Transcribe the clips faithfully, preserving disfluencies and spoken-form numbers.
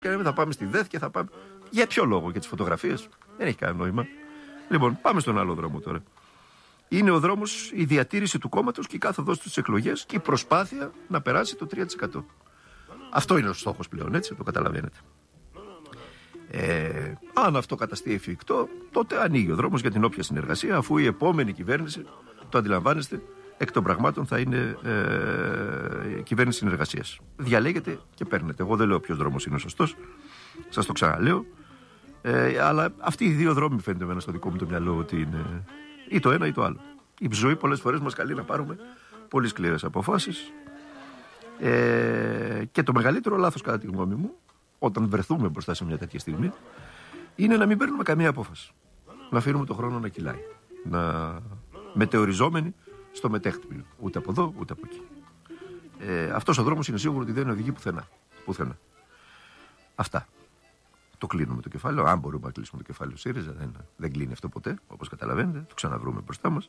θα πάμε στη ΔΕΘ και θα πάμε. Για ποιο λόγο, για τις φωτογραφίες? Δεν έχει κανένα νόημα. Λοιπόν, πάμε στον άλλο δρόμο τώρα. Είναι ο δρόμος η διατήρηση του κόμματος και η κάθοδος στις εκλογές και η προσπάθεια να περάσει το τρία τοις εκατό. Αυτό είναι ο στόχος πλέον, έτσι, το καταλαβαίνετε. Ε, αν αυτό καταστεί εφικτό, τότε ανοίγει ο δρόμος για την όποια συνεργασία, αφού η επόμενη κυβέρνηση, το αντιλαμβάνεστε, εκ των πραγμάτων θα είναι ε, κυβέρνηση συνεργασίας. Διαλέγετε και παίρνετε. Εγώ δεν λέω ποιος δρόμος είναι ο σωστός, σας το ξαναλέω. Ε, αλλά αυτοί οι δύο δρόμοι φαίνεται εμένα στο δικό μου το μυαλό ότι είναι ή το ένα ή το άλλο. Η ζωή πολλές φορές μας καλεί να πάρουμε πολύ σκληρές αποφάσεις. Ε, και το μεγαλύτερο λάθος, κατά τη γνώμη μου, όταν βρεθούμε μπροστά σε μια τέτοια στιγμή, είναι να μην παίρνουμε καμία απόφαση. Να αφήνουμε τον χρόνο να κυλάει. Να μετεωριζόμενοι στο μετέχτυπο. Ούτε από εδώ, ούτε από εκεί. Ε, αυτός ο δρόμος είναι σίγουρο ότι δεν οδηγεί πουθενά. πουθενά. Αυτά. Το κλείνουμε το κεφάλαιο. Αν μπορούμε να κλείσουμε το κεφάλαιο ΣΥΡΙΖΑ, δεν, δεν κλείνει αυτό ποτέ, όπως καταλαβαίνετε. Το ξαναβρούμε μπροστά μας.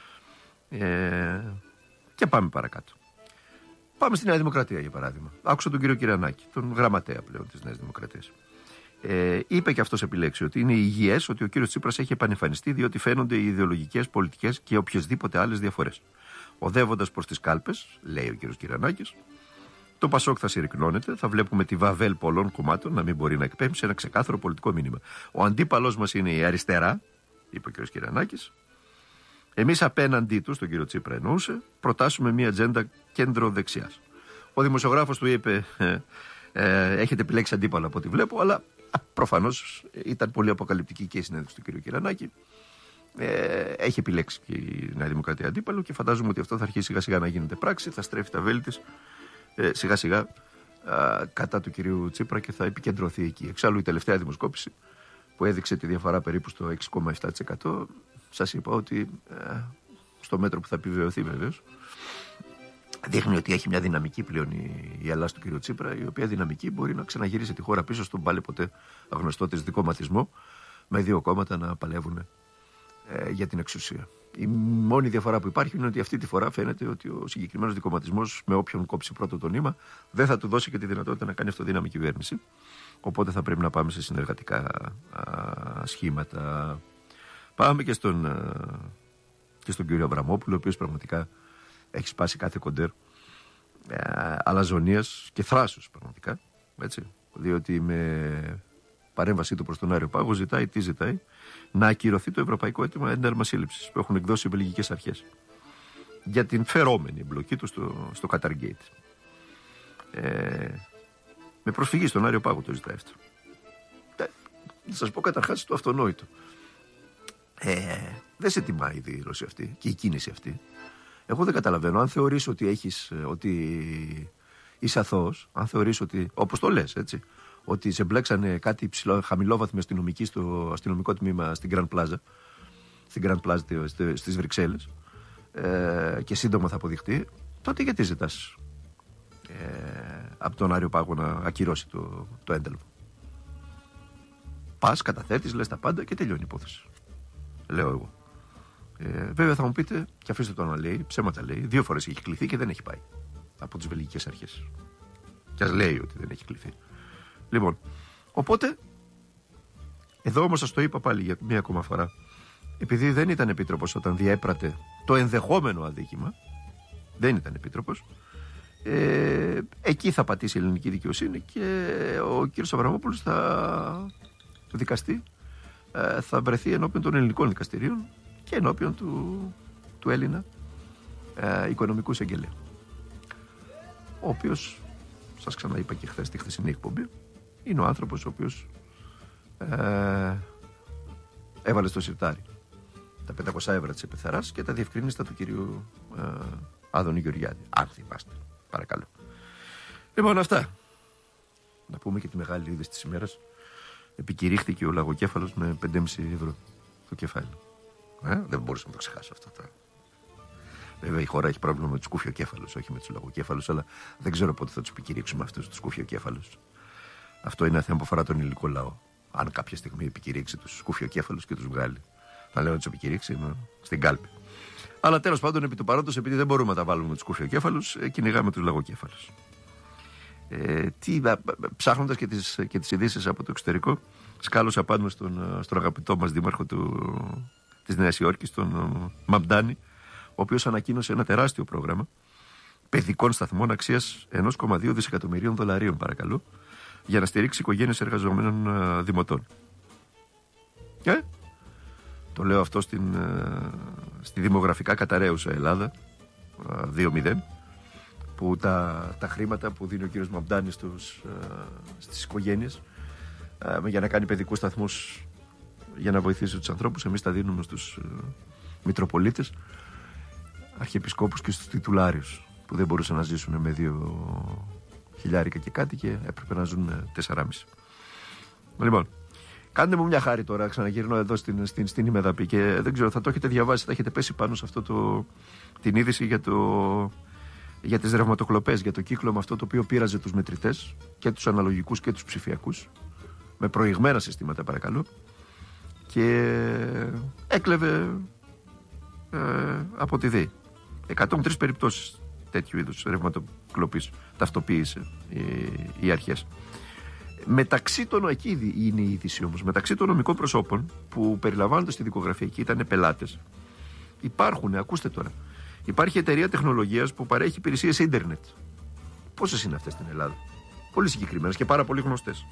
Ε, και πάμε παρακάτω. Πάμε στη Νέα Δημοκρατία, για παράδειγμα. Άκουσα τον κύριο Κυρανάκη, τον γραμματέα πλέον της Νέας Δημοκρατίας. Ε, είπε και αυτός επιλέξει ότι είναι υγιές ότι ο κύριος Τσίπρας έχει επανεμφανιστεί διότι φαίνονται οι ιδεολογικές, πολιτικές και οποιασδήποτε άλλες διαφορές. Οδεύοντας προς τις κάλπες, λέει ο κύριος Κυρανάκης, το Πασόκ θα συρρυκνώνεται, θα βλέπουμε τη βαβέλ πολλών κομμάτων να μην μπορεί να εκπέμψει ένα ξεκάθαρο πολιτικό μήνυμα. Ο αντίπαλός μας είναι η αριστερά, είπε ο κύριος Κυρανάκης. Εμείς απέναντί του, τον κύριο Τσίπρα εννοούσε, προτάσουμε μια ατζέντα κέντρο-δεξιάς. Ο δημοσιογράφος του είπε, ε, ε, έχετε επιλέξει αντίπαλο από ό,τι βλέπω, αλλά προφανώς ήταν πολύ αποκαλυπτική και η συνέντευξη του κύριου Κυρανάκη. Ε, έχει επιλέξει και η Νέα Δημοκρατία αντίπαλο και φαντάζομαι ότι αυτό θα αρχίσει σιγά σιγά να γίνεται πράξη, θα στρέφει τα βέλη της ε, σιγά σιγά ε, κατά του κυρίου Τσίπρα και θα επικεντρωθεί εκεί. Εξάλλου η τελευταία δημοσκόπηση που έδειξε τη διαφορά περίπου στο έξι κόμμα επτά τοις εκατό, σας είπα ότι ε, στο μέτρο που θα επιβεβαιωθεί βεβαίως, δείχνει ότι έχει μια δυναμική πλέον η, η Ελλάδα του κ. Τσίπρα, η οποία δυναμική μπορεί να ξαναγυρίσει τη χώρα πίσω στον πάλι ποτέ αγνωστό της δικοματισμό, με δύο κόμματα να παλεύουν ε, για την εξουσία. Η μόνη διαφορά που υπάρχει είναι ότι αυτή τη φορά φαίνεται ότι ο συγκεκριμένος δικοματισμός, με όποιον κόψει πρώτο το νήμα, δεν θα του δώσει και τη δυνατότητα να κάνει αυτοδύναμη κυβέρνηση. Οπότε θα πρέπει να πάμε σε συνεργατικά α, σχήματα. Πάμε και στον, α, και στον κύριο Αβραμόπουλο, ο οποίος πραγματικά έχει σπάσει κάθε κοντέρ ε, αλαζονίας και θράσος πραγματικά, έτσι, διότι με παρέμβασή του προς τον Άριο Πάγο ζητάει, τι ζητάει, να ακυρωθεί το ευρωπαϊκό αίτημα ένταλμα σύλληψης που έχουν εκδώσει οι βελγικές αρχές για την φερόμενη εμπλοκή του στο, στο Qatargate. Ε, με προσφυγή στον Άριο Πάγο το ζητάει αυτό. Ε, θα σας πω καταρχάς το αυτονόητο. Ε, δεν σε τιμάει η δήλωση αυτή και η κίνηση αυτή. Εγώ δεν καταλαβαίνω. Αν θεωρείς ότι έχεις, ότι είσαι αθώος, αν θεωρείς ότι, όπως το λες, έτσι, ότι σε μπλέξανε κάτι ψηλό, χαμηλόβαθμοι αστυνομικοί στο αστυνομικό τμήμα στην Grand Plaza, στην Grand Plaza στις Βρυξέλλες, ε, και σύντομα θα αποδειχτεί, τότε γιατί ζητάς ε, από τον Άριο Πάγο να ακυρώσει το, το ένταλμα? Πας, καταθέτεις, λες τα πάντα και τελειώνει η υπόθεση. Λέω εγώ. Ε, βέβαια θα μου πείτε, και αφήστε το να λέει, ψέματα λέει, δύο φορές έχει κληθεί και δεν έχει πάει από τις βελγικές αρχές. Και ας λέει ότι δεν έχει κληθεί. Λοιπόν, οπότε, εδώ όμως σας το είπα πάλι για μία ακόμα φορά, επειδή δεν ήταν επίτροπος όταν διέπρατε το ενδεχόμενο αδίκημα, δεν ήταν επίτροπος, ε, εκεί θα πατήσει η ελληνική δικαιοσύνη και ο κύριος Αβραμόπουλος θα δικαστεί, ε, θα βρεθεί ενώπιον των ελληνικών δικαστηρίων και ενώπιον του, του Έλληνα ε, οικονομικού εισαγγελέα, ο οποίος, σας ξαναείπα και χθες στη χθεσινή εκπομπή, είναι ο άνθρωπος ο οποίος ε, έβαλε στο σιρτάρι τα πεντακόσια ευρώ της επιθαράς και τα διευκρίνηστα του κυρίου ε, Άδωνη Γεωργιάδη, αν θυμάστε, παρακαλώ. Λοιπόν, αυτά. Να πούμε και τη μεγάλη είδηση της ημέρας. Επικηρύχθηκε ο λαγοκέφαλος με πέντε κόμμα πέντε ευρώ το κεφάλι. Ε, δεν μπορούσα να το ξεχάσω αυτό. Τα... Βέβαια η χώρα έχει πρόβλημα με τους κουφιοκέφαλους, όχι με τους λαγοκέφαλους, αλλά δεν ξέρω πότε θα τους επικηρύξουμε αυτούς τους κουφιοκέφαλους. Αυτό είναι ένα θέμα που αφορά τον ελληνικό λαό. Αν κάποια στιγμή επικηρύξει τους κουφιοκέφαλους και τους βγάλει, θα λέω να τους επικηρύξει στην κάλπη. Αλλά τέλος πάντων, επί του παρόντος, επειδή δεν μπορούμε να τα βάλουμε με τους κουφιοκέφαλους, κυνηγάμε τους λαγοκέφαλους. Ε, τι, ψάχνοντας και τις, και τις ειδήσεις από το εξωτερικό, σκάλωσα πάνω στον, στον αγαπητό μας δήμαρχο του, της Νέας Υόρκης, τον Μαμπντάνη, ο οποίος ανακοίνωσε ένα τεράστιο πρόγραμμα παιδικών σταθμών αξίας ένα κόμμα δύο δισεκατομμυρίων δολαρίων, παρακαλώ, για να στηρίξει οικογένειες εργαζομένων ε, δημοτών. Ε, το λέω αυτό στην, ε, στη δημογραφικά καταραίουσα Ελλάδα, ε, δύο μηδέν, που τα, τα χρήματα που δίνει ο κύριος Μαμπντάνη στους, ε, στις οικογένειες ε, για να κάνει παιδικούς σταθμούς για να βοηθήσει τους ανθρώπους, εμείς τα δίνουμε στους ε, Μητροπολίτες, Αρχιεπισκόπους και στους τιτουλάριους, που δεν μπορούσαν να ζήσουν με δύο χιλιάρικα και κάτι και έπρεπε να ζουν με τεσσεράμισι. Λοιπόν, κάντε μου μια χάρη τώρα, ξαναγυρνώ εδώ στην, στην, στην ημεδαπή και δεν ξέρω, θα το έχετε διαβάσει, θα έχετε πέσει πάνω σε αυτό το, την είδηση για, το, για τις ρευματοκλοπές, για το κύκλωμα αυτό το οποίο πείραζε τους μετρητές και τους αναλογικούς και τους ψηφιακούς, με προηγμένα συστήματα παρακαλώ, και έκλεβε ε, από τη ΔΕΗ. εκατόν τρεις περιπτώσεις τέτοιου είδους ρευματοκλοπής ταυτοποίησε οι, οι αρχές. Μεταξύ των, εκεί είναι η είδηση όμως, μεταξύ των νομικών προσώπων που περιλαμβάνονται στη δικογραφία και ήταν πελάτες, υπάρχουν, ακούστε τώρα, υπάρχει εταιρεία τεχνολογίας που παρέχει υπηρεσίες ίντερνετ. Πόσες είναι αυτές στην Ελλάδα? Πολύ συγκεκριμένες και πάρα πολύ γνωστές.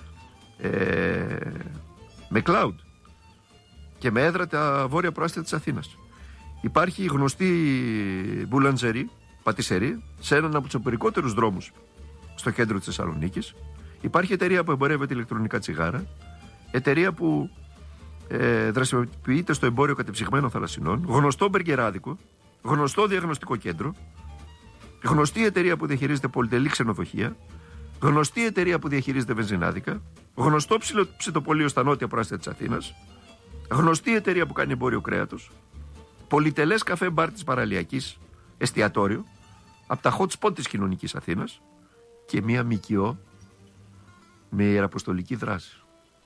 Ε, με cloud και με έδρα τα βόρεια προάστια της Αθήνας. Υπάρχει γνωστή μπουλαντζερή, πατησερή, σε έναν από τους εμπορικότερους δρόμους στο κέντρο της Θεσσαλονίκης. Υπάρχει εταιρεία που εμπορεύεται ηλεκτρονικά τσιγάρα, εταιρεία που ε, δραστηριοποιείται στο εμπόριο κατεψυγμένων θαλασσινών, γνωστό μπεργκεράδικο, γνωστό διαγνωστικό κέντρο, γνωστή εταιρεία που διαχειρίζεται πολυτελή ξενοδοχεία, γνωστή εταιρεία που διαχειρίζεται βενζινάδικα, γνωστό ψητοπολείο στα νότια προάστια της Αθήνας, γνωστή εταιρεία που κάνει εμπόριο κρέατος, πολυτελές καφέ μπαρ της παραλιακής, εστιατόριο, από τα hot spot της κοινωνικής Αθήνας και μία ΜΚΟ με ιεραποστολική δράση.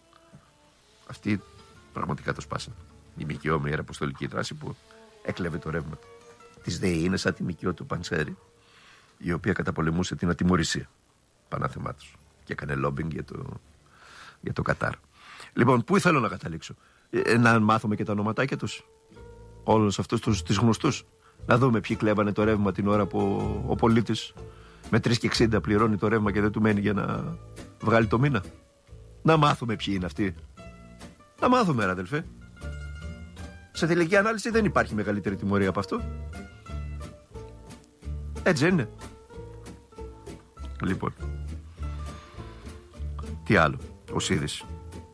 Αυτή πραγματικά το σπάσανε. Η ΜΚΟ με ιεραποστολική δράση που έκλεβε το ρεύμα της ΔΕΗ. Είναι σαν τη ΜΚΟ του Παντσέρη, η οποία καταπολεμούσε την ατιμωρησία πανάθεμάτος και έκανε λόμπινγκ για το, για το Κατάρ. Λοιπόν, πού θέλω να καταλήξω? Ε, να μάθουμε και τα ονοματάκια τους, όλους αυτούς τους, τους γνωστούς. Να δούμε ποιοι κλέβανε το ρεύμα την ώρα που ο πολίτης με τρεις και εξήντα πληρώνει το ρεύμα και δεν του μένει για να βγάλει το μήνα. Να μάθουμε ποιοι είναι αυτοί. Να μάθουμε, ρε αδελφέ. Σε τελική ανάλυση δεν υπάρχει μεγαλύτερη τιμωρία από αυτό. Έτσι είναι. Λοιπόν, τι άλλο ως είδηση?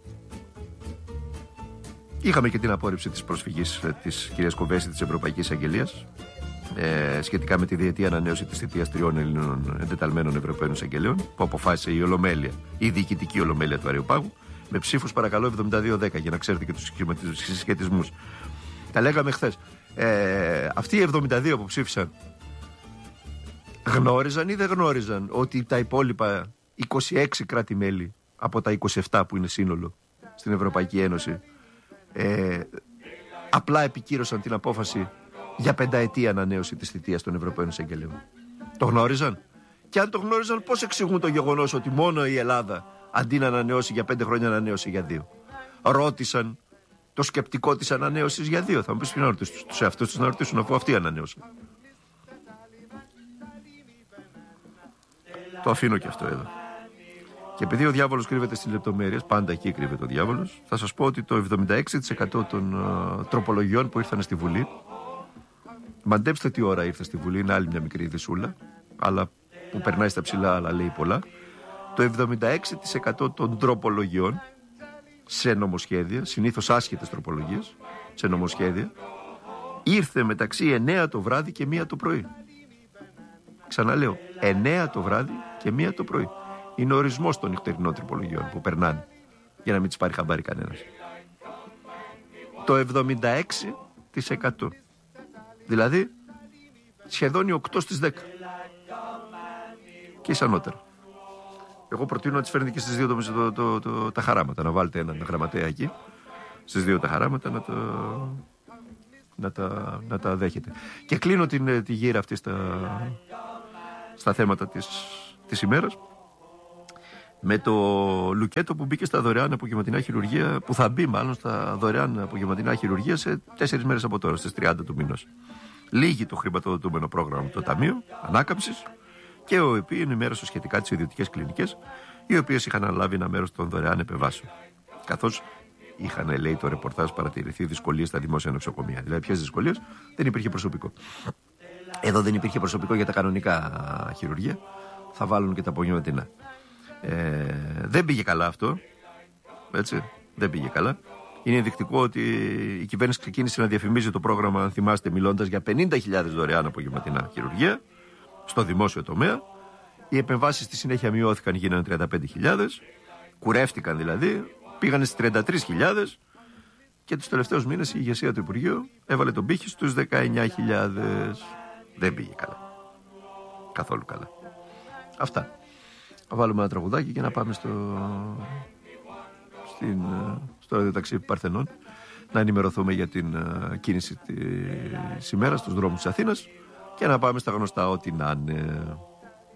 Είχαμε και την απόρριψη της προσφυγής της κυρίας Κοβέση της Ευρωπαϊκής Αγγελίας ε, σχετικά με τη διετή ανανέωση της θητείας τριών Ελλήνων εντεταλμένων Ευρωπαίων Εισαγγελέων, που αποφάσισε η Ολομέλεια, η διοικητική Ολομέλεια του Αριοπάγου, με ψήφους παρακαλώ εβδομήντα δύο δέκα, για να ξέρετε και τους συσχετισμούς. Τα λέγαμε χθες. Ε, αυτοί οι εβδομήντα δύο που ψήφισαν γνώριζαν ή δεν γνώριζαν ότι τα υπόλοιπα είκοσι έξι κράτη-μέλη από τα είκοσι επτά που είναι σύνολο στην Ευρωπαϊκή Ένωση ε, απλά επικύρωσαν την απόφαση για πενταετή ανανέωση της θητείας των Ευρωπαίων Εισαγγελέων? Το γνώριζαν? Και αν το γνώριζαν, πώς εξηγούν το γεγονός ότι μόνο η Ελλάδα αντί να ανανεώσει για πέντε χρόνια ανανέωσε για δύο? Ρώτησαν το σκεπτικό της ανανέωσης για δύο? Θα μου πεις ποιοι να ρωτήσουν τους εαυτούς τους, να ρωτήσουν αφού αυτοί ανανέωσαν. Το αφήνω και αυτό εδώ. Και επειδή ο διάβολος κρύβεται στις λεπτομέρειες, πάντα εκεί κρύβεται ο διάβολος, θα σας πω ότι το εβδομήντα έξι τοις εκατό των uh, τροπολογιών που ήρθαν στη Βουλή, μαντέψτε τι ώρα ήρθε στη Βουλή, είναι άλλη μια μικρή δυσούλα, αλλά που περνάει στα ψηλά, αλλά λέει πολλά. Το εβδομήντα έξι τοις εκατό των τροπολογιών σε νομοσχέδια, συνήθως άσχετες τροπολογίες, σε νομοσχέδια, ήρθε μεταξύ εννέα το βράδυ και μία το πρωί. Ξαναλέω, εννέα το βράδυ και μία το πρωί. Είναι ο ορισμός των νυχτερινών τροπολογιών που περνάνε, για να μην τις πάρει χαμπάρι κανένας. Το εβδομήντα έξι τοις εκατό. Δηλαδή, σχεδόν οι οκτώ στις δέκα. Και ισανότερα. Εγώ προτείνω να τις φέρνετε και στις δύο το, το, το, το, τα χαράματα. Να βάλετε έναν γραμματέα εκεί, στις δύο τα χαράματα, να, το, να, τα, να τα δέχετε. Και κλείνω την, τη γύρα αυτή στα, στα θέματα της της ημέρας, με το λουκέτο που μπήκε στα δωρεάν απογευματινά χειρουργία, που θα μπει μάλλον στα δωρεάν απογευματινά χειρουργία σε τέσσερις μέρες από τώρα, στις τριάντα του μηνός. Λύγει το χρηματοδοτούμενο πρόγραμμα το Ταμείο Ανάκαμψης και ο ΕΠΗ ενημέρωσε σχετικά τις ιδιωτικές κλινικές, οι οποίες είχαν αναλάβει ένα μέρος των δωρεάν επεμβάσεων. Καθώς είχαν, λέει το ρεπορτάζ, παρατηρηθεί δυσκολίες στα δημόσια νοσοκομεία. Δηλαδή, ποιες δυσκολίες? Δεν υπήρχε προσωπικό. Εδώ δεν υπήρχε προσωπικό για τα κανονικά χειρουργία. Θα βάλουν και τα απογευματινά. Ε, δεν πήγε καλά αυτό. Έτσι. Δεν πήγε καλά. Είναι ενδεικτικό ότι η κυβέρνηση ξεκίνησε να διαφημίζει το πρόγραμμα, αν θυμάστε, μιλώντας για πενήντα χιλιάδες δωρεάν απογευματινά χειρουργία στο δημόσιο τομέα. Οι επεμβάσεις στη συνέχεια μειώθηκαν, γίνανε τριάντα πέντε χιλιάδες. Κουρεύτηκαν δηλαδή. Πήγανε στις τριάντα τρεις χιλιάδες. Και τους τελευταίους μήνες η ηγεσία του Υπουργείου έβαλε τον πύχη στους δεκαεννιά χιλιάδες. Δεν πήγε καλά. Καθόλου καλά. Αυτά. Θα βάλουμε ένα τραγουδάκι και να πάμε στο, στην, στο ραδιοταξί Παρθενών, να ενημερωθούμε για την uh, κίνηση της ημέρας στους δρόμους της Αθήνας και να πάμε στα γνωστά ό,τι να είναι.